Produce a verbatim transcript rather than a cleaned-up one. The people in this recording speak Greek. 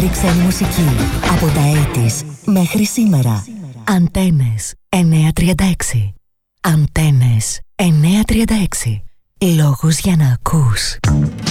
Η ξένη μουσική από τα ογδόντα μέχρι σήμερα. Αντένες εννιακόσια τριάντα έξι. Αντένες εννιακόσια τριάντα έξι. Λόγος για να ακούς.